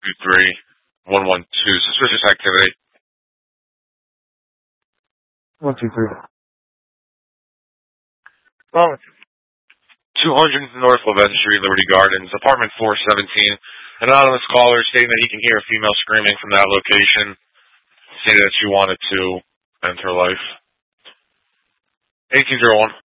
123-112. Suspicious activity. 123. Well, 200 North Levent Street, Liberty Gardens, apartment 417. Anonymous caller stating that he can hear a female screaming from that location, stating that she wanted to end her life. 1801.